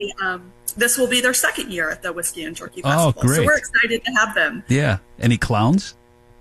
This will be their second year at the Whiskey and Turkey Oh, Festival. great. So we're excited to have them. Yeah. Any clowns?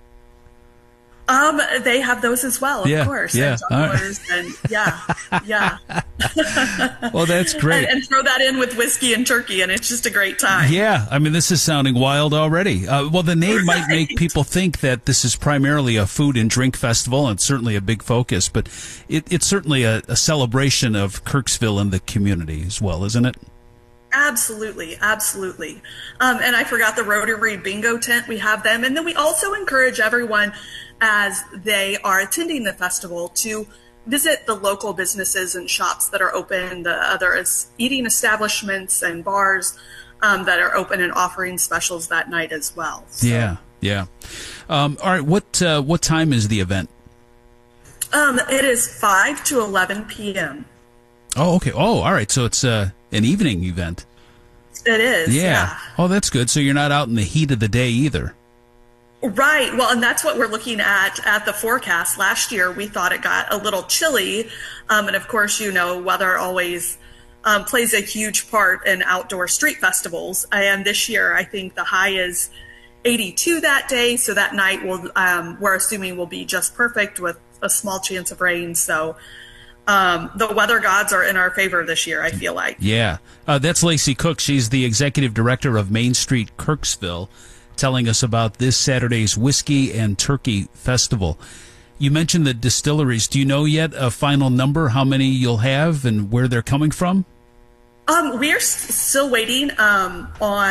They have those as well, of course. Yeah. And jugglers and yeah. Well, that's great. And throw that in with whiskey and turkey, and it's just a great time. Yeah, I mean, this is sounding wild already. Well, the name might make people think that this is primarily a food and drink festival, and certainly a big focus, but it's certainly a celebration of Kirksville and the community as well, isn't it? Absolutely, absolutely. And I forgot the Rotary Bingo tent. We have them. And then we also encourage everyone, as they are attending the festival, to visit the local businesses and shops that are open, the other eating establishments and bars that are open and offering specials that night as well. So, yeah. All right, what time is the event? It is 5 to 11 p.m. Oh, okay. Oh, all right. So it's an evening event. It is, yeah. Oh, that's good. So you're not out in the heat of the day either. Right. Well, and that's what we're looking at the forecast. Last year, we thought it got a little chilly. And of course, weather always plays a huge part in outdoor street festivals. And this year, I think the high is 82 that day. So that night, we're assuming will be just perfect with a small chance of rain. So the weather gods are in our favor this year, I feel like. Yeah. That's Lacey Cook. She's the executive director of Main Street Kirksville, telling us about this Saturday's Whiskey and Turkey Festival. You mentioned the distilleries. Do you know yet a final number, how many you'll have and where they're coming from? We're still waiting on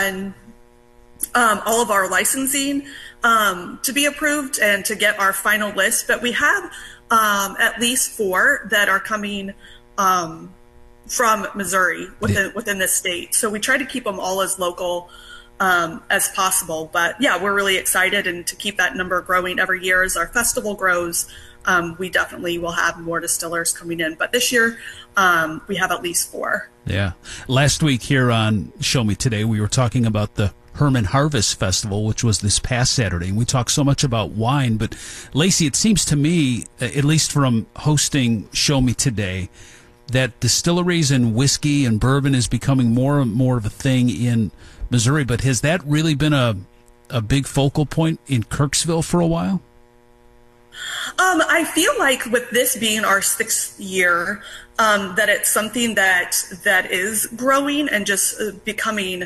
all of our licensing to be approved and to get our final list. But we have at least 4 that are coming from Missouri within the state. So we try to keep them all as local as possible. But yeah, we're really excited, and to keep that number growing every year as our festival grows, we definitely will have more distillers coming in. But this year, we have at least 4. Yeah. Last week here on Show Me Today, we were talking about the Herman Harvest Festival, which was this past Saturday, and we talked so much about wine. But Lacey, it seems to me, at least from hosting Show Me Today, that distilleries and whiskey and bourbon is becoming more and more of a thing in Missouri. But has that really been a big focal point in Kirksville for a while? I feel like with this being our 6th year, that it's something that is growing and just becoming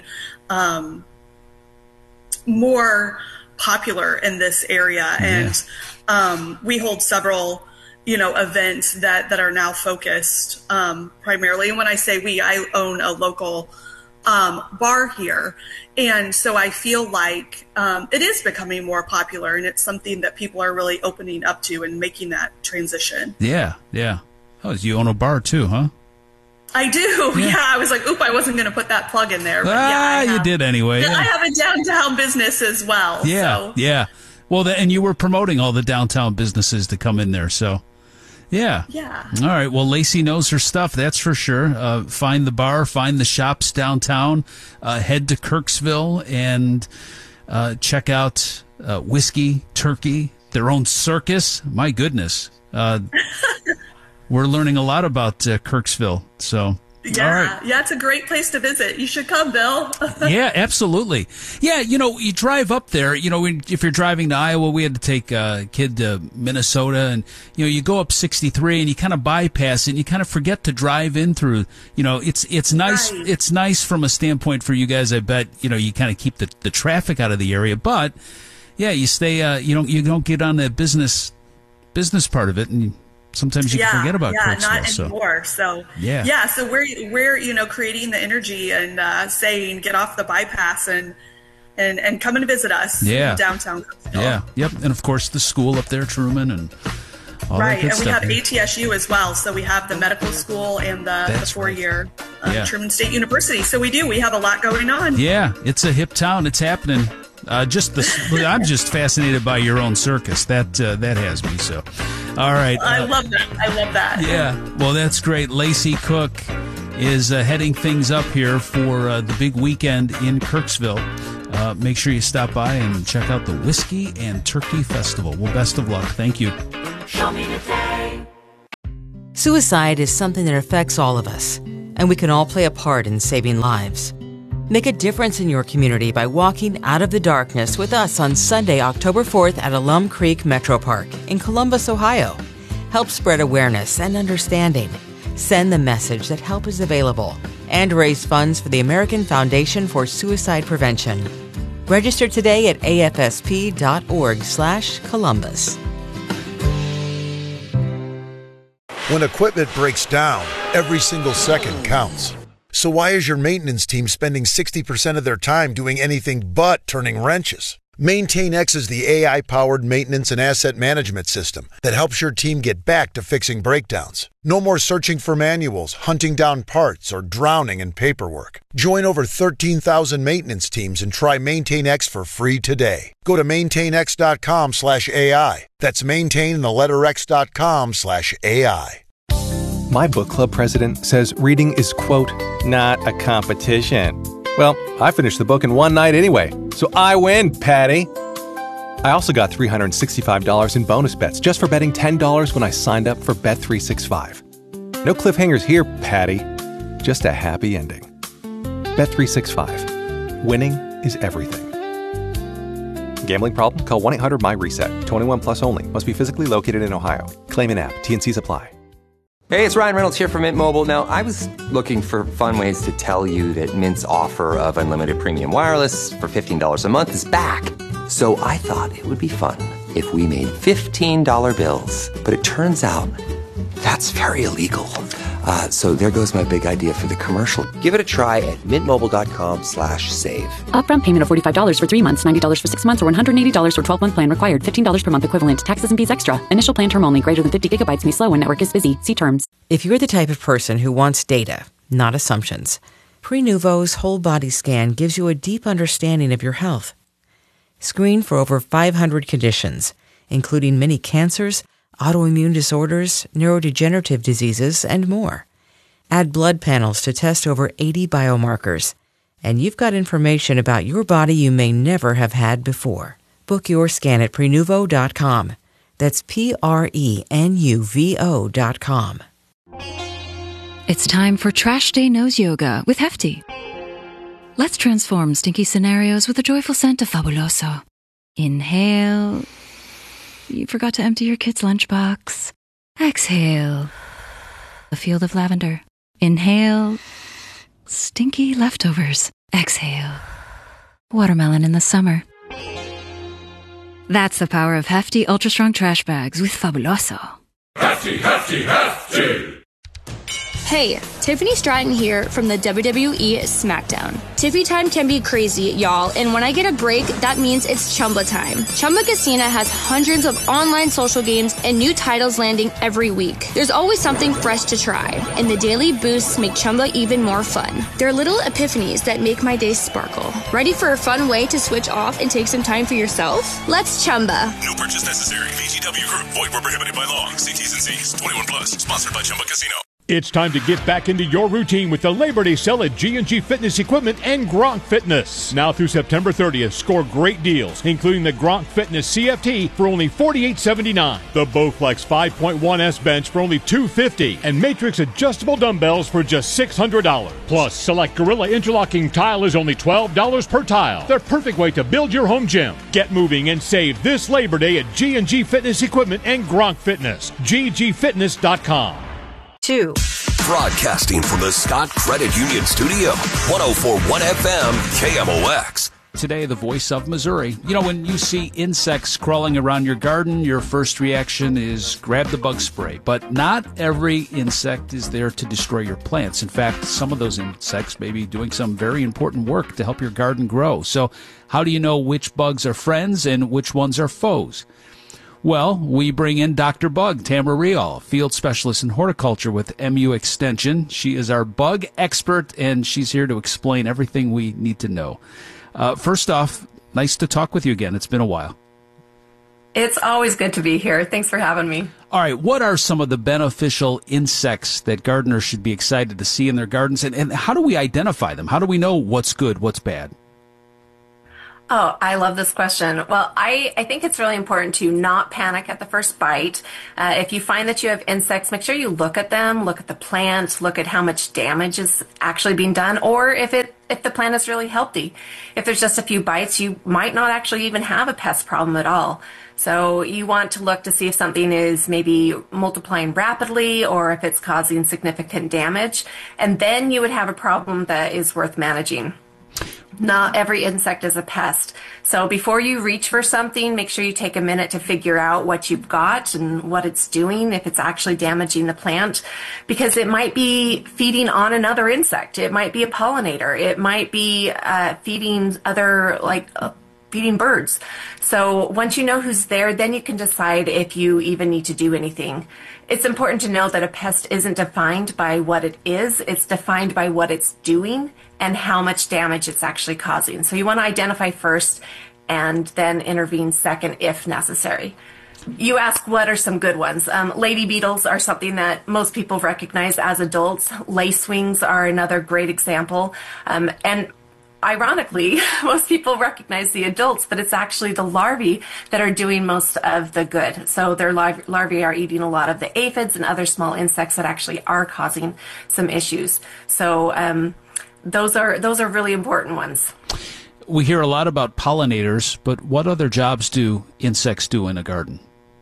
more popular in this area. Yeah. And we hold several events that are now focused primarily. And when I say we, I own a local bar here. And so I feel like it is becoming more popular, and it's something that people are really opening up to and making that transition. Yeah. Oh, you own a bar too, huh? I do. Yeah. I was like, I wasn't going to put that plug in there. But you did anyway. Yeah. I have a downtown business as well. Yeah. Well, and you were promoting all the downtown businesses to come in there, so. Yeah. All right. Well, Lacey knows her stuff, that's for sure. Find the bar, find the shops downtown, head to Kirksville, and check out Whiskey, Turkey, their own circus. My goodness. We're learning a lot about Kirksville. So. Yeah, all right. Yeah, it's a great place to visit. You should come, Bill. Yeah, absolutely. Yeah, you drive up there, if you're driving to Iowa, we had to take a kid to Minnesota, and, you go up 63 and you kind of bypass it and you kind of forget to drive in through, it's nice. Right. It's nice from a standpoint for you guys. I bet, you kind of keep the traffic out of the area, but yeah, you stay, you don't get on the business part of it, and sometimes you can forget about Kirksville. Not anymore. So so we're creating the energy and saying get off the bypass and come and visit us in downtown Kirksville. Yeah, yep, and of course the school up there, Truman, and all that good and stuff. we have ATSU as well. So we have the medical school and the 4-year Truman State University. So we have a lot going on. Yeah, it's a hip town. It's happening. I'm just fascinated by your own circus. That has me. So, all right. I love that. Yeah. Well, that's great. Lacey Cook is heading things up here for the big weekend in Kirksville. Make sure you stop by and check out the Whiskey and Turkey Festival. Well, best of luck. Thank you. Show me today. Suicide is something that affects all of us. and we can all play a part in saving lives. Make a difference in your community by walking out of the darkness with us on Sunday, October 4th at Alum Creek Metro Park in Columbus, Ohio. Help spread awareness and understanding. Send the message that help is available and raise funds for the American Foundation for Suicide Prevention. Register today at afsp.org/Columbus. When equipment breaks down, every single second counts. So why is your maintenance team spending 60% of their time doing anything but turning wrenches? MaintainX is the AI-powered maintenance and asset management system that helps your team get back to fixing breakdowns. No more searching for manuals, hunting down parts, or drowning in paperwork. Join over 13,000 maintenance teams and try MaintainX for free today. Go to maintainx.com/AI. That's maintain and the letter x.com/AI. My book club president says reading is, quote, not a competition. Well, I finished the book in one night anyway, so I win, Patty. I also got $365 in bonus bets just for betting $10 when I signed up for Bet365. No cliffhangers here, Patty. Just a happy ending. Bet365. Winning is everything. Gambling problem? Call 1-800-MY-RESET. 21 plus only. Must be physically located in Ohio. Claim in app. T&Cs apply. Hey, it's Ryan Reynolds here from Mint Mobile. Now, I was looking for fun ways to tell you that Mint's offer of unlimited premium wireless for $15 a month is back. So I thought it would be fun if we made $15 bills. But it turns out that's very illegal. So there goes my big idea for the commercial. Give it a try at mintmobile.com/save. Upfront payment of $45 for 3 months, $90 for 6 months, or $180 for 12-month plan required. $15 per month equivalent. Taxes and fees extra. Initial plan term only. Greater than 50 gigabytes may slow when network is busy. See terms. If you're the type of person who wants data, not assumptions, Prenuvo's whole body scan gives you a deep understanding of your health. Screen for over 500 conditions, including many cancers, autoimmune disorders, neurodegenerative diseases, and more. Add blood panels to test over 80 biomarkers, and you've got information about your body you may never have had before. Book your scan at Prenuvo.com. That's Prenuvo.com. It's time for Trash Day Nose Yoga with Hefty. Let's transform stinky scenarios with the joyful scent of Fabuloso. Inhale. You forgot to empty your kid's lunchbox. Exhale. A field of lavender. Inhale. Stinky leftovers. Exhale. Watermelon in the summer. That's the power of Hefty Ultra Strong Trash Bags with Fabuloso. Hefty, Hefty, Hefty! Hey, Tiffany Stratton here from the WWE SmackDown. Tiffy time can be crazy, y'all, and when I get a break, that means it's Chumba time. Chumba Casino has hundreds of online social games and new titles landing every week. There's always something fresh to try, and the daily boosts make Chumba even more fun. They're little epiphanies that make my day sparkle. Ready for a fun way to switch off and take some time for yourself? Let's Chumba. No purchase necessary. VGW Group. Void where prohibited by law. See T's and C's. 21 plus. Sponsored by Chumba Casino. It's time to get back into your routine with the Labor Day sale at G&G Fitness Equipment and Gronk Fitness. Now through September 30th, score great deals, including the Gronk Fitness CFT for only $48.79, the Bowflex 5.1S bench for only $250, and Matrix adjustable dumbbells for just $600. Plus, select Gorilla interlocking tile is only $12 per tile. The perfect way to build your home gym. Get moving and save this Labor Day at G&G Fitness Equipment and Gronk Fitness. ggfitness.com. Broadcasting from the Scott Credit Union Studio, 104.1 FM, KMOX. Today, the voice of Missouri. You know, when you see insects crawling around your garden, your first reaction is grab the bug spray. But not every insect is there to destroy your plants. In fact, some of those insects may be doing some very important work to help your garden grow. So how do you know which bugs are friends and which ones are foes? Well, we bring in Dr. Bug, Tamara Rial, field specialist in horticulture with MU Extension. She is our bug expert, and she's here to explain everything we need to know. First off, nice to talk with you again. It's been a while. It's always good to be here. Thanks for having me. All right, what are some of the beneficial insects that gardeners should be excited to see in their gardens, and how do we identify them? How do we know what's good, what's bad? Oh, I love this question. Well, I think it's really important to not panic at the first bite. If you find that you have insects, make sure you look at them, look at the plant, look at how much damage is actually being done, or if the plant is really healthy. If there's just a few bites, you might not actually even have a pest problem at all. So you want to look to see if something is maybe multiplying rapidly or if it's causing significant damage. And then you would have a problem that is worth managing. Not every insect is a pest. So before you reach for something, make sure you take a minute to figure out what you've got and what it's doing, if it's actually damaging the plant, because it might be feeding on another insect. It might be a pollinator. It might be feeding feeding birds. So once you know who's there, then you can decide if you even need to do anything. It's important to know that a pest isn't defined by what it is. It's defined by what it's doing and how much damage it's actually causing. So you want to identify first and then intervene second if necessary. You ask what are some good ones. Lady beetles are something that most people recognize as adults. Lacewings are another great example. And ironically, most people recognize the adults, but it's actually the larvae that are doing most of the good. So their larvae are eating a lot of the aphids and other small insects that actually are causing some issues. So those are really important ones. We hear a lot about pollinators, but what other jobs do insects do in a garden?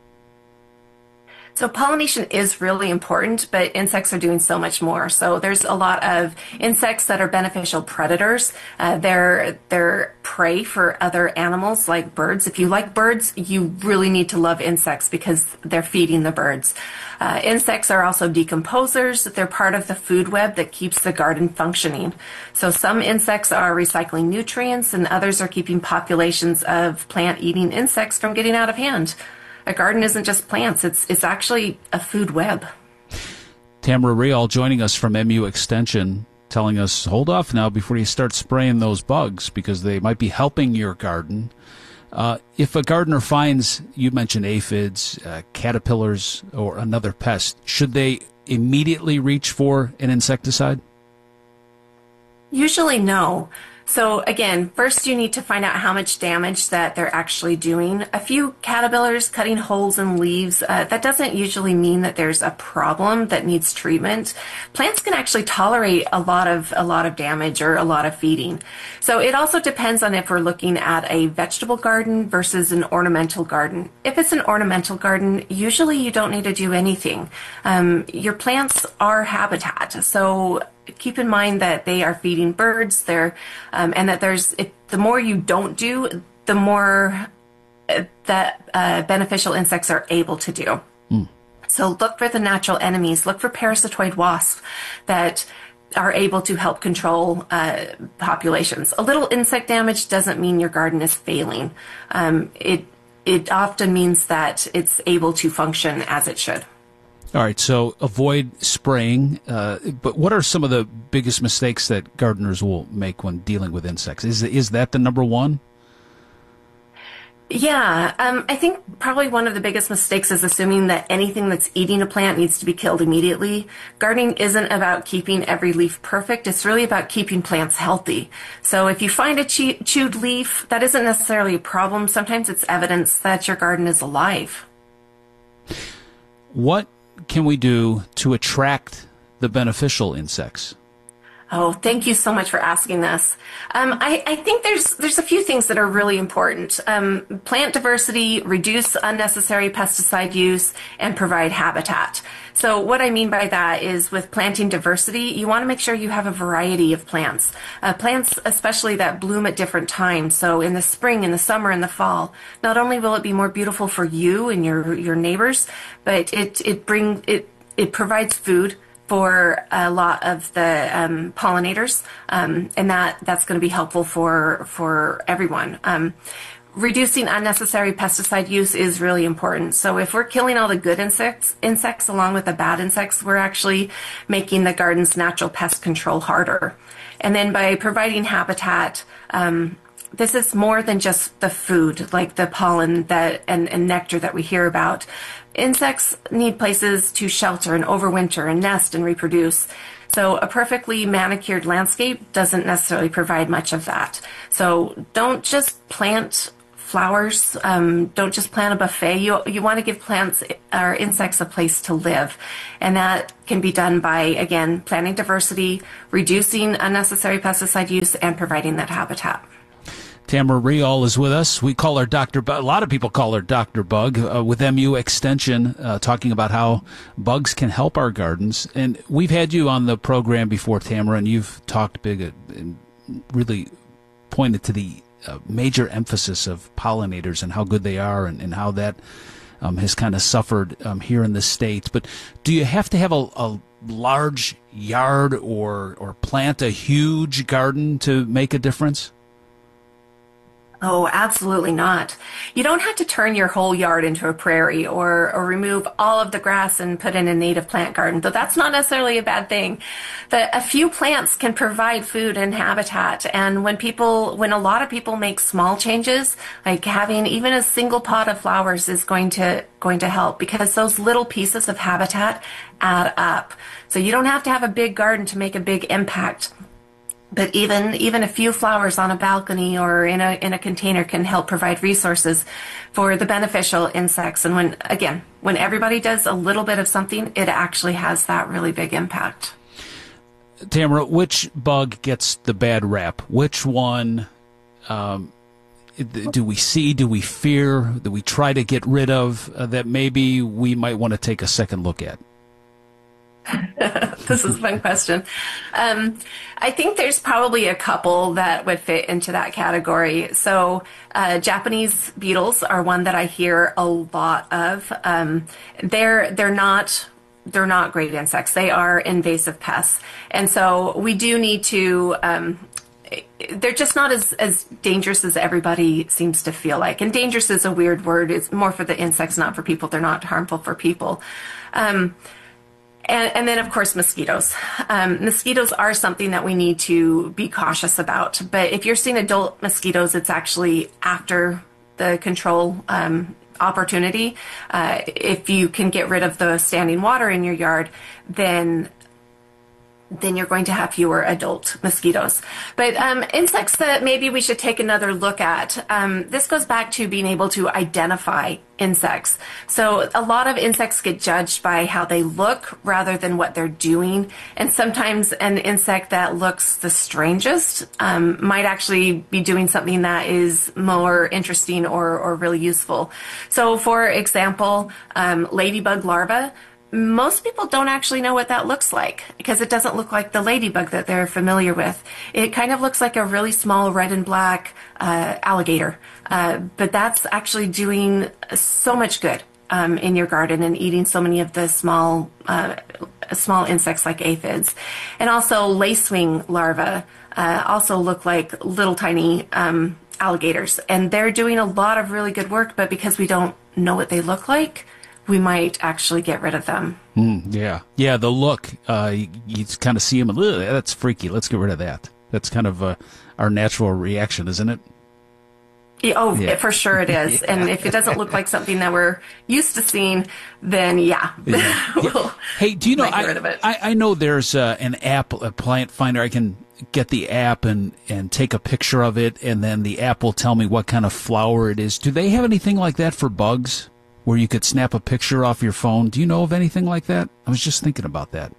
So pollination is really important, but insects are doing so much more. So there's a lot of insects that are beneficial predators. They're prey for other animals like birds. If you like birds, you really need to love insects because they're feeding the birds. Insects are also decomposers. They're part of the food web that keeps the garden functioning. So some insects are recycling nutrients and others are keeping populations of plant-eating insects from getting out of hand. A garden isn't just plants, it's actually a food web. Tamara Rial joining us from MU Extension, telling us, hold off now before you start spraying those bugs because they might be helping your garden. If a gardener finds, you mentioned aphids, caterpillars, or another pest, should they immediately reach for an insecticide? Usually no. So again, first you need to find out how much damage that they're actually doing. A few caterpillars cutting holes in leaves, that doesn't usually mean that there's a problem that needs treatment. Plants can actually tolerate a lot of damage or a lot of feeding. So it also depends on if we're looking at a vegetable garden versus an ornamental garden. If it's an ornamental garden, usually you don't need to do anything. Your plants are habitat, so keep in mind that they are feeding birds. And that the more you don't do, the more that beneficial insects are able to do. So look for the natural enemies. Look for parasitoid wasps that are able to help control populations. A little insect damage doesn't mean your garden is failing. It often means that it's able to function as it should. All right, so avoid spraying, but what are some of the biggest mistakes that gardeners will make when dealing with insects? Is that the number one? Yeah, I think probably one of the biggest mistakes is assuming that anything that's eating a plant needs to be killed immediately. Gardening isn't about keeping every leaf perfect. It's really about keeping plants healthy. So if you find a chewed leaf, that isn't necessarily a problem. Sometimes it's evidence that your garden is alive. What can we do to attract the beneficial insects? Oh, thank you so much for asking this. I think there's a few things that are really important. Plant diversity, reduce unnecessary pesticide use, and provide habitat. So what I mean by that is with planting diversity, you want to make sure you have a variety of plants. Plants especially that bloom at different times. So in the spring, in the summer, in the fall, not only will it be more beautiful for you and your neighbors, but it provides food for a lot of the pollinators, and that's going to be helpful for everyone. Reducing unnecessary pesticide use is really important. So if we're killing all the good insects along with the bad insects, we're actually making the garden's natural pest control harder. And then by providing habitat, this is more than just the food, like the pollen and nectar that we hear about. Insects need places to shelter and overwinter and nest and reproduce. So a perfectly manicured landscape doesn't necessarily provide much of that. So don't just plant flowers. Don't just plant a buffet. You want to give plants or insects a place to live. And that can be done by, again, planting diversity, reducing unnecessary pesticide use, and providing that habitat. Tamara Rial is with us. We call her Dr. Bug. A lot of people call her Dr. Bug with MU Extension, talking about how bugs can help our gardens. And we've had you on the program before, Tamara, and you've talked big and really pointed to the major emphasis of pollinators and how good they are, and how that has kind of suffered here in the States. But do you have to have a large yard or plant a huge garden to make a difference? Oh, absolutely not. You don't have to turn your whole yard into a prairie or remove all of the grass and put in a native plant garden, though that's not necessarily a bad thing. But a few plants can provide food and habitat. And when a lot of people make small changes, like having even a single pot of flowers is going to help, because those little pieces of habitat add up. So you don't have to have a big garden to make a big impact. But even a few flowers on a balcony or in a container can help provide resources for the beneficial insects. And when everybody does a little bit of something, it actually has that really big impact. Tamara, which bug gets the bad rap? Which one do we see, do we fear, do we try to get rid of, that maybe we might want to take a second look at? This is a fun question. I think there's probably a couple that would fit into that category. So Japanese beetles are one that I hear a lot of. They're not great insects. They are invasive pests. And so we do need to, they're just not as dangerous as everybody seems to feel like. And dangerous is a weird word. It's more for the insects, not for people. They're not harmful for people. And then, of course, mosquitoes. Mosquitoes are something that we need to be cautious about. But if you're seeing adult mosquitoes, it's actually after the control opportunity. If you can get rid of the standing water in your yard, then you're going to have fewer adult mosquitoes. But insects that maybe we should take another look at. This goes back to being able to identify insects. So a lot of insects get judged by how they look rather than what they're doing. And sometimes an insect that looks the strangest might actually be doing something that is more interesting or really useful. So for example, ladybug larvae, most people don't actually know what that looks like because it doesn't look like the ladybug that they're familiar with. It kind of looks like a really small red and black alligator, but that's actually doing so much good in your garden and eating so many of the small insects like aphids. And also lacewing larvae also look like little tiny alligators, and they're doing a lot of really good work, but because we don't know what they look like, we might actually get rid of them. Yeah, the look, you kind of see them, that's freaky, let's get rid of that. That's kind of our natural reaction, isn't it? Yeah, for sure it is. Yeah. And if it doesn't look like something that we're used to seeing, then we'll Hey, do you know, get rid of it. I know there's an app, a plant finder. I can get the app and take a picture of it, and then the app will tell me what kind of flower it is. Do they have anything like that for bugs, where you could snap a picture off your phone? Do you know of anything like that? I was just thinking about that.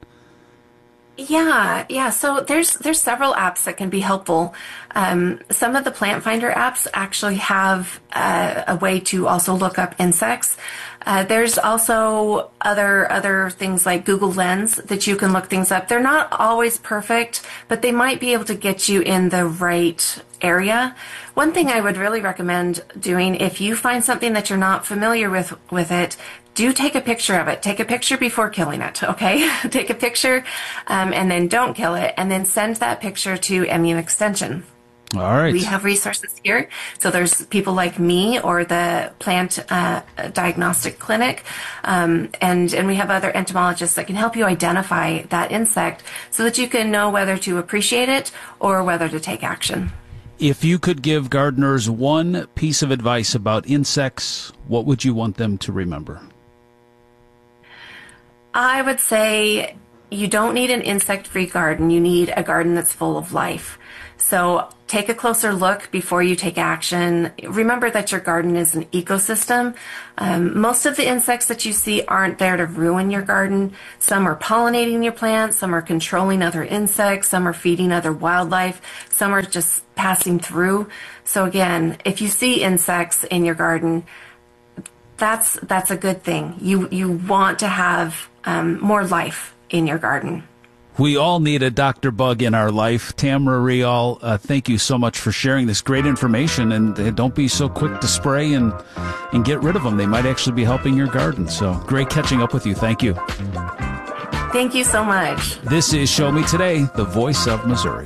Yeah. So there's several apps that can be helpful. Some of the plant finder apps actually have a way to also look up insects. There's also other things like Google Lens that you can look things up. They're not always perfect, but they might be able to get you in the right area. One thing I would really recommend doing, if you find something that you're not familiar with it, do take a picture of it. Take a picture before killing it, okay? Take a picture and then don't kill it, and then send that picture to MU Extension. All right. We have resources here. So there's people like me or the Plant Diagnostic Clinic, and we have other entomologists that can help you identify that insect so that you can know whether to appreciate it or whether to take action. If you could give gardeners one piece of advice about insects, what would you want them to remember? I would say you don't need an insect-free garden. You need a garden that's full of life. So take a closer look before you take action. Remember that your garden is an ecosystem. Most of the insects that you see aren't there to ruin your garden. Some are pollinating your plants, some are controlling other insects, some are feeding other wildlife, some are just passing through. So again, if you see insects in your garden, that's a good thing. You want to have more life in your garden. We all need a Dr. Bug in our life. Tamara Rial, thank you so much for sharing this great information, and don't be so quick to spray and get rid of them. They might actually be helping your garden. So great catching up with you. Thank you. Thank you so much. This is Show Me Today, the voice of Missouri.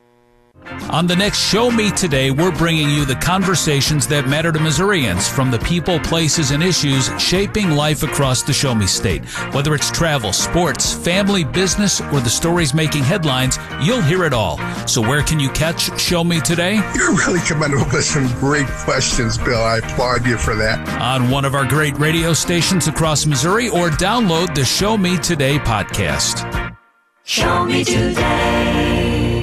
On the next Show Me Today, we're bringing you the conversations that matter to Missourians, from the people, places, and issues shaping life across the Show Me State. Whether it's travel, sports, family, business, or the stories making headlines, you'll hear it all. So where can you catch Show Me Today? You're really coming up with some great questions, Bill. I applaud you for that. On one of our great radio stations across Missouri, or download the Show Me Today podcast. Show Me Today.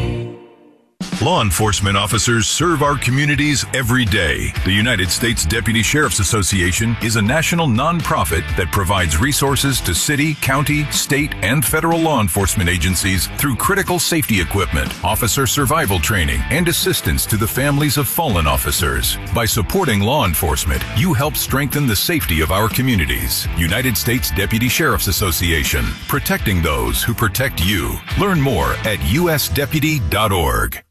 Law enforcement officers serve our communities every day. The United States Deputy Sheriff's Association is a national nonprofit that provides resources to city, county, state, and federal law enforcement agencies through critical safety equipment, officer survival training, and assistance to the families of fallen officers. By supporting law enforcement, you help strengthen the safety of our communities. United States Deputy Sheriff's Association, protecting those who protect you. Learn more at usdeputy.org.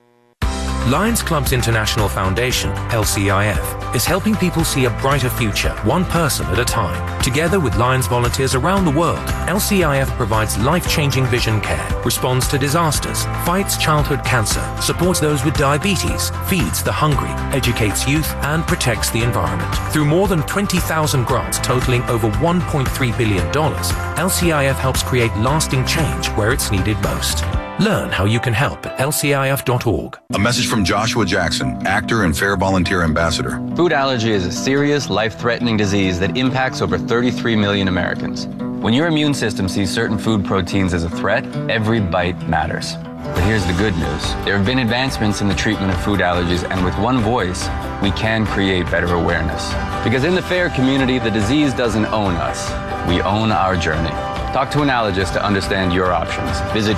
Lions Clubs International Foundation, LCIF, is helping people see a brighter future, one person at a time. Together with Lions volunteers around the world, LCIF provides life-changing vision care, responds to disasters, fights childhood cancer, supports those with diabetes, feeds the hungry, educates youth, and protects the environment. Through more than 20,000 grants totaling over $1.3 billion, LCIF helps create lasting change where it's needed most. Learn how you can help at lcif.org. A message from Joshua Jackson, actor and Fair Volunteer Ambassador. Food allergy is a serious, life-threatening disease that impacts over 33 million Americans. When your immune system sees certain food proteins as a threat, every bite matters. But here's the good news. There have been advancements in the treatment of food allergies, and with one voice, we can create better awareness. Because in the FAIR community, the disease doesn't own us. We own our journey. Talk to an allergist to understand your options. Visit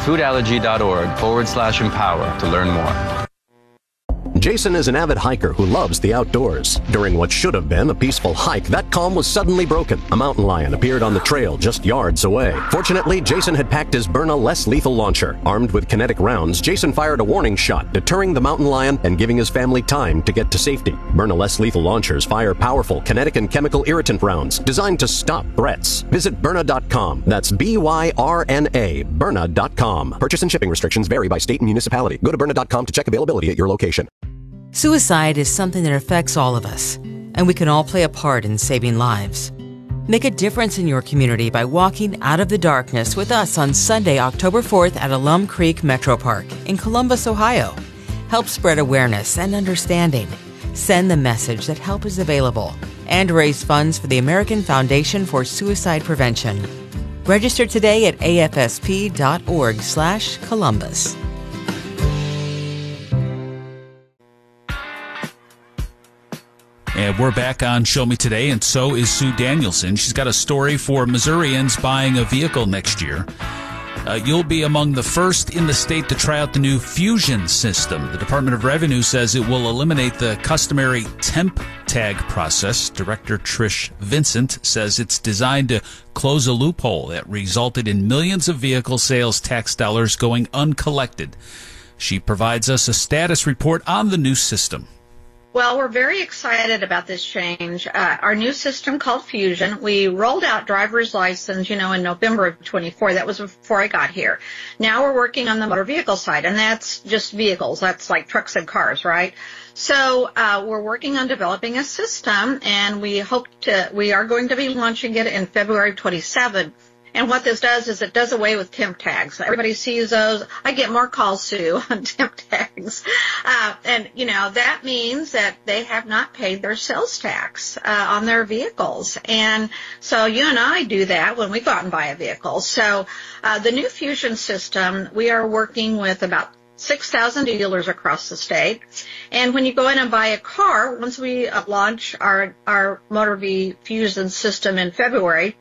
foodallergy.org/empower to learn more. Jason is an avid hiker who loves the outdoors. During what should have been a peaceful hike, that calm was suddenly broken. A mountain lion appeared on the trail just yards away. Fortunately, Jason had packed his Byrna less lethal launcher. Armed with kinetic rounds, Jason fired a warning shot, deterring the mountain lion and giving his family time to get to safety. Byrna less lethal launchers fire powerful kinetic and chemical irritant rounds designed to stop threats. Visit Byrna.com. That's BYRNA, Byrna.com. Purchase and shipping restrictions vary by state and municipality. Go to Byrna.com to check availability at your location. Suicide is something that affects all of us, and we can all play a part in saving lives. Make a difference in your community by walking out of the darkness with us on Sunday, October 4th at Alum Creek Metro Park in Columbus, Ohio. Help spread awareness and understanding. Send the message that help is available and raise funds for the American Foundation for Suicide Prevention. Register today at afsp.org/Columbus. And we're back on Show Me Today, and so is Sue Danielson. She's got a story for Missourians buying a vehicle next year. You'll be among the first in the state to try out the new Fusion system. The Department of Revenue says it will eliminate the customary temp tag process. Director Trish Vincent says it's designed to close a loophole that resulted in millions of vehicle sales tax dollars going uncollected. She provides us a status report on the new system. Well, we're very excited about this change. Our new system called Fusion, we rolled out driver's license, in November of 24. That was before I got here. Now we're working on the motor vehicle side, and that's just vehicles. That's like trucks and cars, right? So we're working on developing a system, and we are going to be launching it in February 27. And what this does is it does away with temp tags. Everybody sees those. I get more calls, Sue, on temp tags. And, that means that they have not paid their sales tax on their vehicles. And so you and I do that when we go out and buy a vehicle. So the new Fusion system, we are working with about 6,000 dealers across the state. And when you go in and buy a car, once we launch our Motor V Fusion system in February,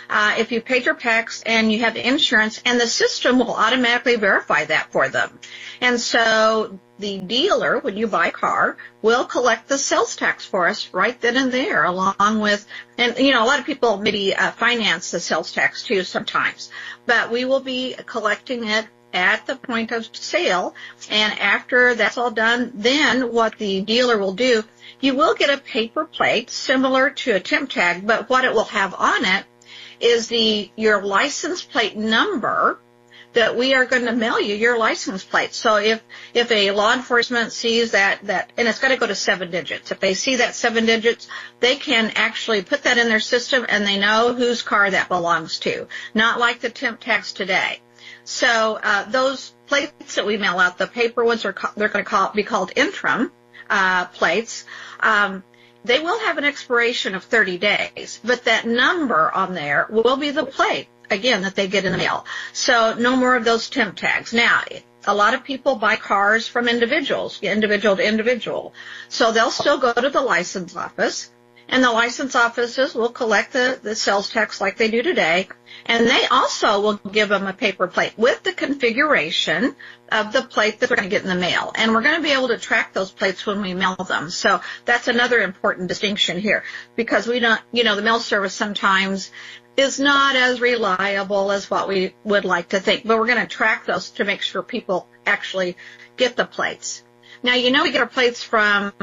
if you paid your tax and you have the insurance, and the system will automatically verify that for them. And so the dealer, when you buy a car, will collect the sales tax for us right then and there, along with, and a lot of people maybe finance the sales tax too sometimes, but we will be collecting it at the point of sale. And after that's all done, then what the dealer will do, you will get a paper plate similar to a temp tag, but what it will have on it is your license plate number that we are going to mail you your license plate. So if a law enforcement sees that, and it's got to go to 7 digits. If they see that 7 digits, they can actually put that in their system and they know whose car that belongs to. Not like the temp tags today. So those plates that we mail out, the paper ones, they're going to be called interim plates. They will have an expiration of 30 days, but that number on there will be the plate, again, that they get in the mail. So no more of those temp tags. Now, a lot of people buy cars from individuals, individual to individual. So they'll still go to the license office, and the license offices will collect the sales tax like they do today, and they also will give them a paper plate with the configuration of the plate that they're going to get in the mail. And we're going to be able to track those plates when we mail them. So that's another important distinction here, because we don't, the mail service sometimes is not as reliable as what we would like to think, but we're going to track those to make sure people actually get the plates. Now, we get our plates from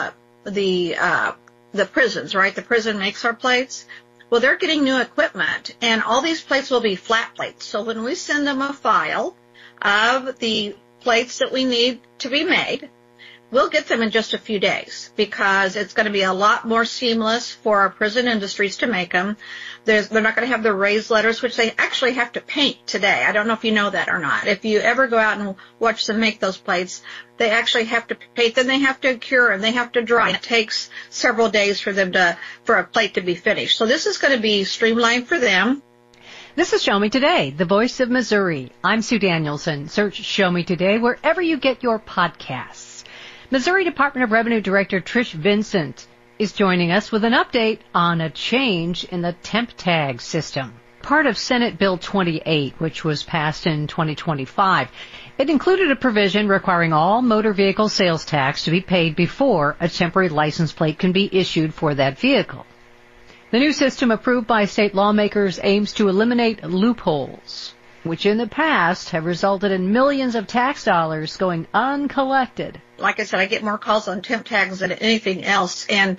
the prisons, right? The prison makes our plates. Well, they're getting new equipment, and all these plates will be flat plates. So when we send them a file of the plates that we need to be made, we'll get them in just a few days, because it's going to be a lot more seamless for our prison industries to make them. They're not going to have the raised letters, which they actually have to paint today. I don't know if you know that or not. If you ever go out and watch them make those plates, they actually have to paint them, they have to cure, and they have to dry. It takes several days for a plate to be finished. So this is going to be streamlined for them. This is Show Me Today, the voice of Missouri. I'm Sue Danielson. Search Show Me Today wherever you get your podcasts. Missouri Department of Revenue Director Trish Vincent is joining us with an update on a change in the temp tag system. Part of Senate Bill 28, which was passed in 2025, it included a provision requiring all motor vehicle sales tax to be paid before a temporary license plate can be issued for that vehicle. The new system approved by state lawmakers aims to eliminate loopholes, which in the past have resulted in millions of tax dollars going uncollected. Like I said, I get more calls on temp tags than anything else. And,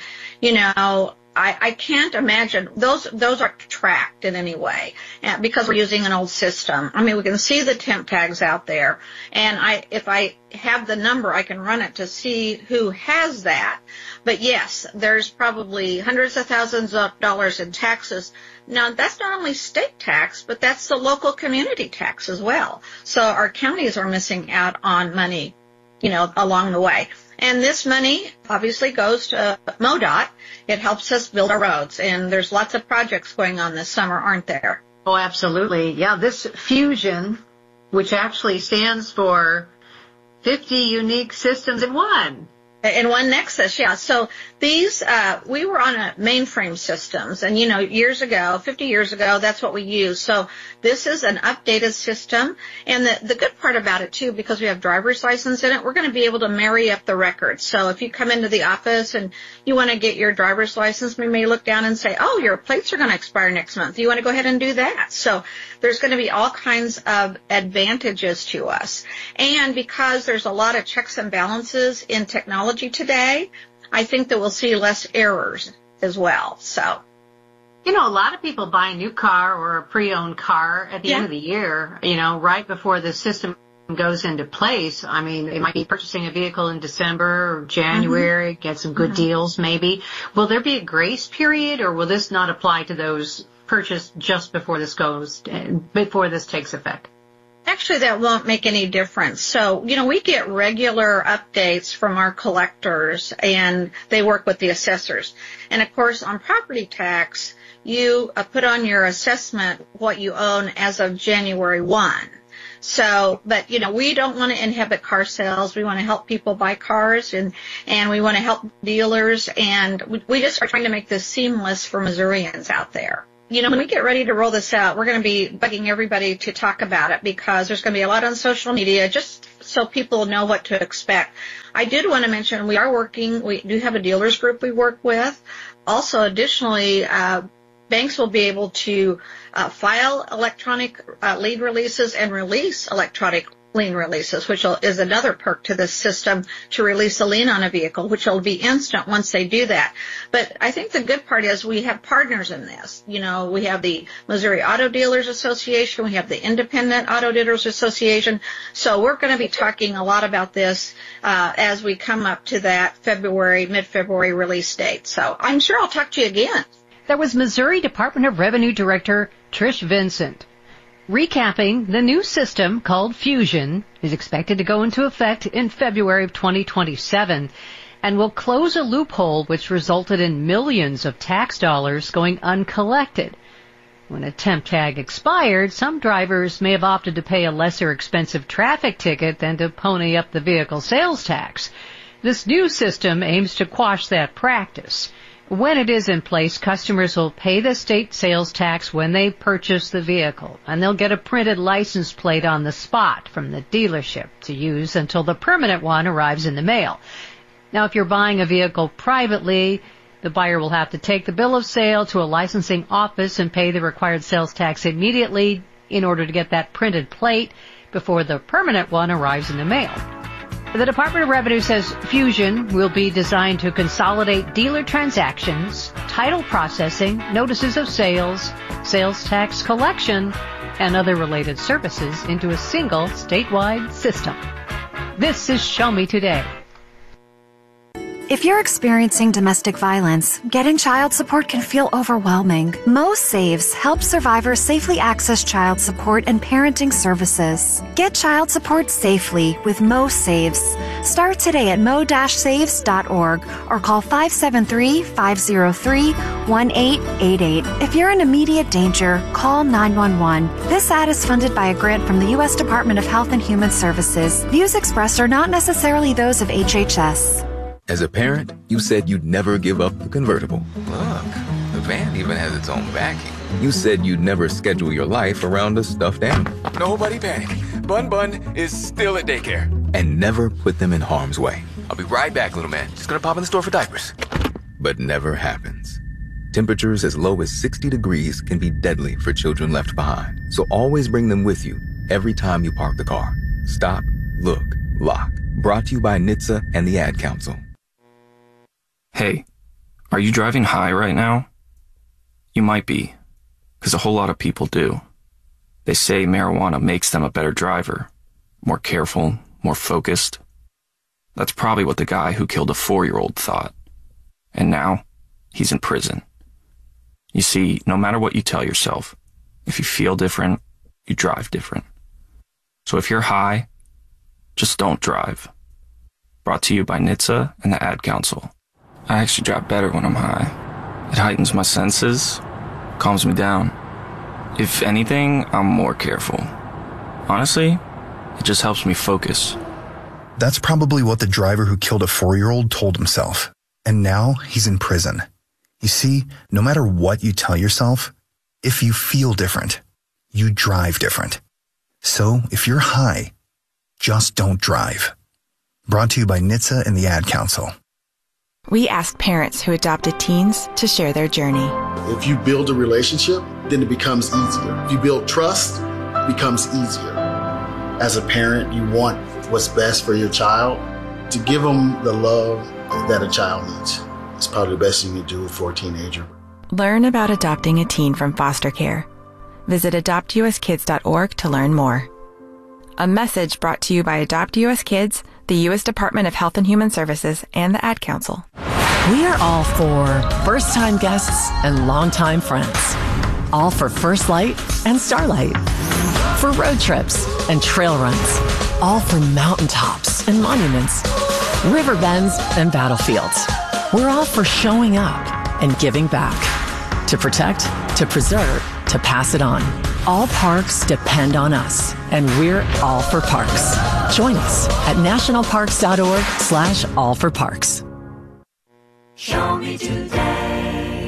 I can't imagine those aren't tracked in any way because we're using an old system. I mean, we can see the temp tags out there, and if I have the number, I can run it to see who has that. But yes, there's probably hundreds of thousands of dollars in taxes. Now, that's not only state tax, but that's the local community tax as well. So our counties are missing out on money, along the way. And this money obviously goes to MoDOT. It helps us build our roads. And there's lots of projects going on this summer, aren't there? Oh, absolutely. Yeah, this Fusion, which actually stands for 50 unique systems in one. In one Nexus, yeah. So these, we were on a mainframe systems, and years ago, 50 years ago, that's what we used. So this is an updated system, and the good part about it too, because we have driver's license in it, we're going to be able to marry up the records. So if you come into the office and you want to get your driver's license, we may look down and say, oh, your plates are going to expire next month. You want to go ahead and do that. So there's going to be all kinds of advantages to us. And because there's a lot of checks and balances in technology today, I think that we'll see less errors as well. So, a lot of people buy a new car or a pre-owned car at the end of the year, right before the system goes into place. I mean, they might be purchasing a vehicle in December or January, get some good deals maybe. Will there be a grace period, or will this not apply to those purchased just before this takes effect? Actually, that won't make any difference. So, we get regular updates from our collectors, and they work with the assessors. And, of course, on property tax, you put on your assessment what you own as of January 1. So, but, we don't want to inhibit car sales. We want to help people buy cars, and we want to help dealers, and we just are trying to make this seamless for Missourians out there. When we get ready to roll this out, we're going to be bugging everybody to talk about it because there's going to be a lot on social media just so people know what to expect. I did want to mention we do have a dealers group we work with. Also, additionally, banks will be able to file electronic lien releases and release electronic lien releases, which is another perk to this system to release a lien on a vehicle, which will be instant once they do that. But I think the good part is we have partners in this. We have the Missouri Auto Dealers Association. We have the Independent Auto Dealers Association. So we're going to be talking a lot about this as we come up to that mid-February release date. So I'm sure I'll talk to you again. That was Missouri Department of Revenue Director Trish Vincent. Recapping, the new system called Fusion is expected to go into effect in February of 2027 and will close a loophole which resulted in millions of tax dollars going uncollected. When a temp tag expired, some drivers may have opted to pay a lesser expensive traffic ticket than to pony up the vehicle sales tax. This new system aims to quash that practice. When it is in place, customers will pay the state sales tax when they purchase the vehicle, and they'll get a printed license plate on the spot from the dealership to use until the permanent one arrives in the mail. Now, if you're buying a vehicle privately, the buyer will have to take the bill of sale to a licensing office and pay the required sales tax immediately in order to get that printed plate before the permanent one arrives in the mail. The Department of Revenue says Fusion will be designed to consolidate dealer transactions, title processing, notices of sales, sales tax collection, and other related services into a single statewide system. This is Show Me Today. If you're experiencing domestic violence, getting child support can feel overwhelming. Mo Saves helps survivors safely access child support and parenting services. Get child support safely with Mo Saves. Start today at mo-saves.org or call 573-503-1888. If you're in immediate danger, call 911. This ad is funded by a grant from the U.S. Department of Health and Human Services. Views expressed are not necessarily those of HHS. As a parent, you said you'd never give up the convertible. Look, the van even has its own vacuum. You said you'd never schedule your life around a stuffed animal. Nobody panic. Bun is still at daycare. And never put them in harm's way. I'll be right back, little man. Just gonna pop in the store for diapers. But never happens. Temperatures as low as 60 degrees can be deadly for children left behind. So always bring them with you every time you park the car. Stop, look, lock. Brought to you by NHTSA and the Ad Council. Hey, are you driving high right now? You might be, because a whole lot of people do. They say marijuana makes them a better driver, more careful, more focused. That's probably what the guy who killed a 4-year-old thought. And now, he's in prison. You see, no matter what you tell yourself, if you feel different, you drive different. So if you're high, just don't drive. Brought to you by NHTSA and the Ad Council. I actually drive better when I'm high. It heightens my senses, calms me down. If anything, I'm more careful. Honestly, it just helps me focus. That's probably what the driver who killed a 4-year-old told himself. And now he's in prison. You see, no matter what you tell yourself, if you feel different, you drive different. So if you're high, just don't drive. Brought to you by NHTSA and the Ad Council. We ask parents who adopted teens to share their journey. If you build a relationship, then it becomes easier. If you build trust, it becomes easier. As a parent, you want what's best for your child. To give them the love that a child needs. It's probably the best you can do for a teenager. Learn about adopting a teen from foster care. Visit adoptuskids.org to learn more. A message brought to you by Adopt U.S. Kids, the U.S. Department of Health and Human Services, and the Ad Council. We are all for first-time guests and longtime friends. All for First Light and Starlight. For road trips and trail runs. All for mountaintops and monuments. River bends and battlefields. We're all for showing up and giving back. To protect, to preserve, to pass it on. All parks depend on us, and we're all for parks. Join us at nationalparks.org/allforparks. Show me today.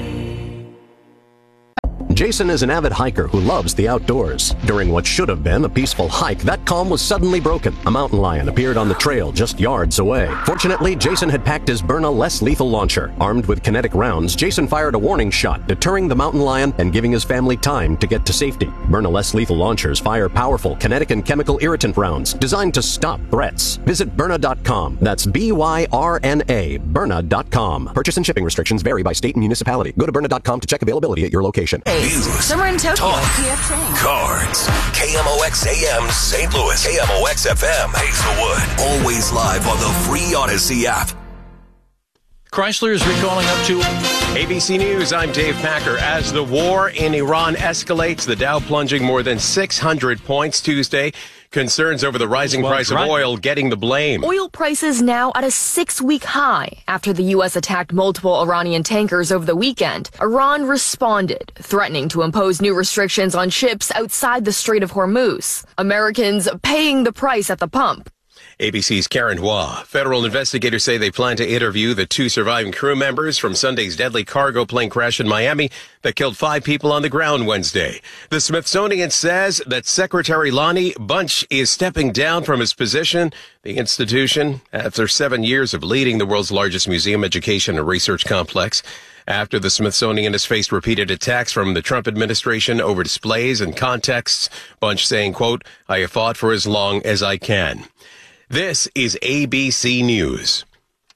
Jason is an avid hiker who loves the outdoors. During what should have been a peaceful hike, that calm was suddenly broken. A mountain lion appeared on the trail just yards away. Fortunately, Jason had packed his Byrna less lethal launcher. Armed with kinetic rounds, Jason fired a warning shot, deterring the mountain lion and giving his family time to get to safety. Byrna less lethal launchers fire powerful kinetic and chemical irritant rounds designed to stop threats. Visit Byrna.com. That's BYRNA, Byrna.com. Purchase and shipping restrictions vary by state and municipality. Go to Byrna.com to check availability at your location. News, somewhere in Tokyo, talk, cards, KMOX AM St. Louis, KMOX FM Hazelwood. Always live on the free Odyssey app. Chrysler is recalling up to... ABC News, I'm Dave Packer. As the war in Iran escalates, the Dow plunging more than 600 points Tuesday. Concerns over the rising price of oil getting the blame. Oil prices now at a 6-week high after the U.S. attacked multiple Iranian tankers over the weekend. Iran responded, threatening to impose new restrictions on ships outside the Strait of Hormuz. Americans paying the price at the pump. ABC's Karen Hua. Federal investigators say they plan to interview the 2 surviving crew members from Sunday's deadly cargo plane crash in Miami that killed 5 people on the ground Wednesday. The Smithsonian says that Secretary Lonnie Bunch is stepping down from his position. The institution, after 7 years of leading the world's largest museum, education, and research complex, after the Smithsonian has faced repeated attacks from the Trump administration over displays and contexts, Bunch saying, quote, "I have fought for as long as I can." This is ABC News.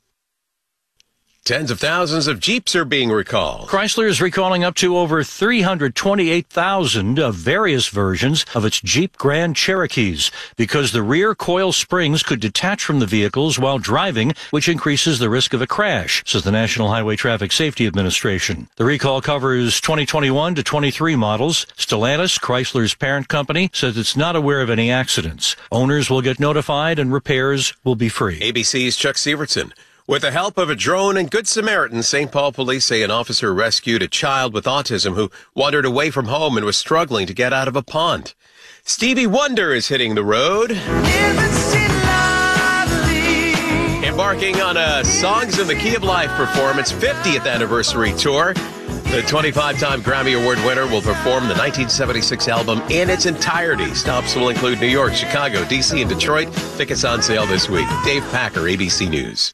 Tens of thousands of Jeeps are being recalled. Chrysler is recalling up to over 328,000 of various versions of its Jeep Grand Cherokees because the rear coil springs could detach from the vehicles while driving, which increases the risk of a crash, says the National Highway Traffic Safety Administration. The recall covers 2021 to 23 models. Stellantis, Chrysler's parent company, says it's not aware of any accidents. Owners will get notified and repairs will be free. ABC's Chuck Severson. With the help of a drone and Good Samaritan, St. Paul police say an officer rescued a child with autism who wandered away from home and was struggling to get out of a pond. Stevie Wonder is hitting the road, embarking on a Songs in the Key of Life performance 50th anniversary tour. The 25-time Grammy Award winner will perform the 1976 album in its entirety. Stops will include New York, Chicago, D.C., and Detroit. Tickets on sale this week. Dave Packer, ABC News.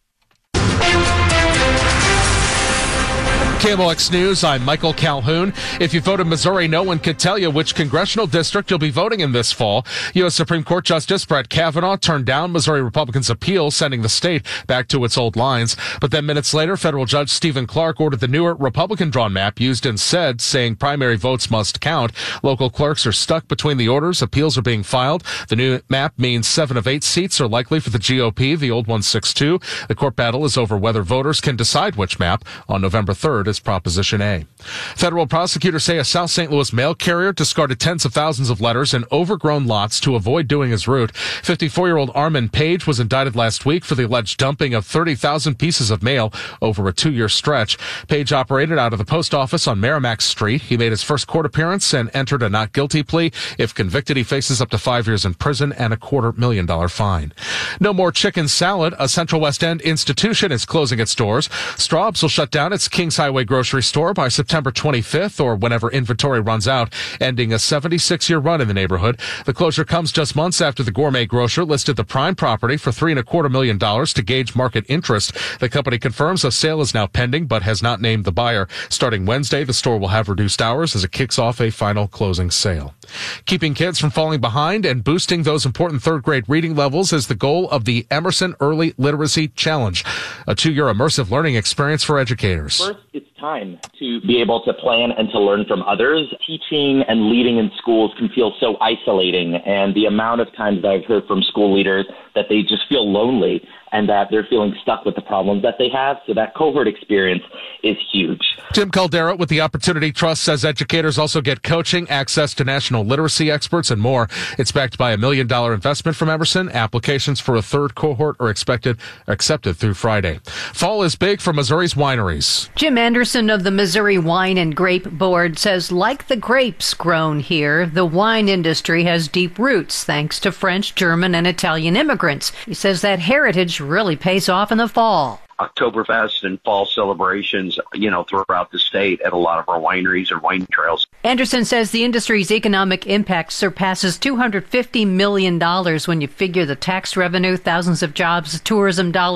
KMOX News, I'm Michael Calhoun. If you voted Missouri, no one could tell you which congressional district you'll be voting in this fall. U.S. Supreme Court Justice Brett Kavanaugh turned down Missouri Republicans' appeal, sending the state back to its old lines. But then minutes later, federal judge Stephen Clark ordered the newer Republican-drawn map used instead, saying primary votes must count. Local clerks are stuck between the orders. Appeals are being filed. The new map means 7 of 8 seats are likely for the GOP. The old one 6-2. The court battle is over whether voters can decide which map on November 3rd. Is Proposition A. Federal prosecutors say a South St. Louis mail carrier discarded tens of thousands of letters in overgrown lots to avoid doing his route. 54-year-old Armin Page was indicted last week for the alleged dumping of 30,000 pieces of mail over a 2-year stretch. Page operated out of the post office on Merrimack Street. He made his first court appearance and entered a not guilty plea. If convicted, he faces up to 5 years in prison and a $250,000 fine. No more chicken salad. A Central West End institution is closing its doors. Straub's will shut down its Kings Highway grocery store by September 25th or whenever inventory runs out, ending a 76-year run in the neighborhood. The closure comes just months after the gourmet grocer listed the prime property for $3.25 million to gauge market interest. The company confirms a sale is now pending but has not named the buyer. Starting Wednesday, the store will have reduced hours as it kicks off a final closing sale. Keeping kids from falling behind and boosting those important third-grade reading levels is the goal of the Emerson Early Literacy Challenge, a 2-year immersive learning experience for educators. First, it's time to be able to plan and to learn from others. Teaching and leading in schools can feel so isolating, and the amount of times that I've heard from school leaders that they just feel lonely and that they're feeling stuck with the problems that they have. So that cohort experience is huge. Jim Caldera with the Opportunity Trust says educators also get coaching, access to national literacy experts, and more. It's backed by $1 million investment from Emerson. Applications for a third cohort are accepted through Friday. Fall is big for Missouri's wineries. Jim Anderson of the Missouri Wine and Grape Board says, like the grapes grown here, the wine industry has deep roots thanks to French, German, and Italian immigrants. He says that heritage really pays off in the fall. Oktoberfest and fall celebrations, throughout the state at a lot of our wineries and wine trails. Anderson says the industry's economic impact surpasses $250 million when you figure the tax revenue, thousands of jobs, tourism dollars,